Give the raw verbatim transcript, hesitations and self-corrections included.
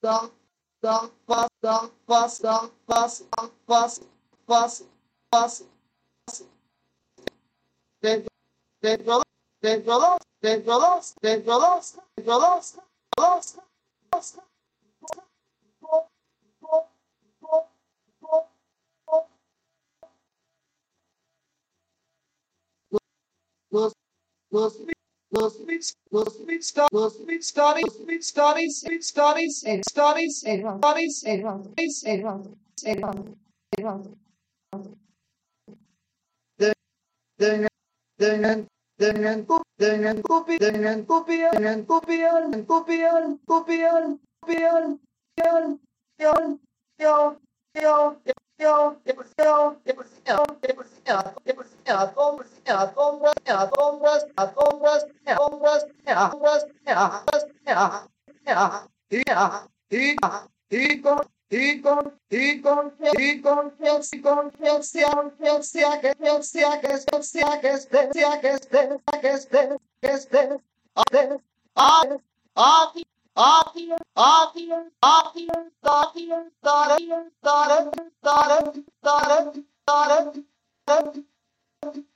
da, da, was, da, was, da, was, da, was, was, was, de, de, de, de, de, de, Rolos, de Rolos, de Rolos, Rolos, Rolos, los, los, los, los, los, los, los, los, Scotties, Scotties, Scotties, Scotties, and Scotties, and Scotties, and Scotties, and and the the the dengan dengan kopi dengan kopian dengan kopian dengan kopian kopian kopian kopian kopian yo yo yo yo y con y con y con y con y con pensión pensia que pensia que pensia que pensia que pensia que pensia que pensia ah ah ah ah ah ah